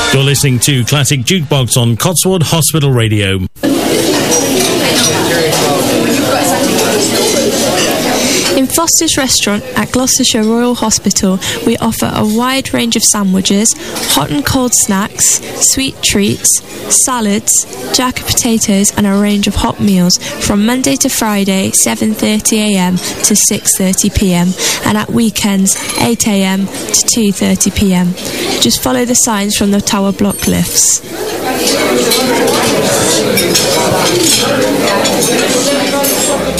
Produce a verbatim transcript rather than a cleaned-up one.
You're listening to Classic Jukebox on Cotswold Hospital Radio. In Foster's Restaurant at Gloucestershire Royal Hospital, we offer a wide range of sandwiches, hot and cold snacks, sweet treats, salads, jacket potatoes and a range of hot meals from Monday to Friday, seven thirty a m to six thirty p m and at weekends, eight a m to two thirty p m. Just follow the signs from the tower block lifts.